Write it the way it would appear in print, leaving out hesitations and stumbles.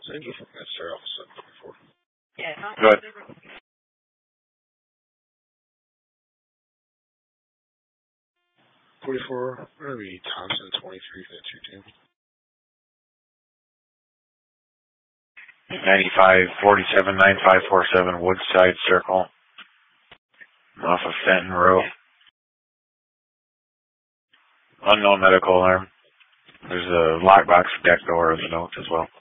Thank you. That's Sarah off 744. Yeah. Go ahead. We're going to be Thompson 23 9547 9547 Woodside Circle off of Fenton Road. Unknown medical alarm. There's a lockbox deck door as a note as well.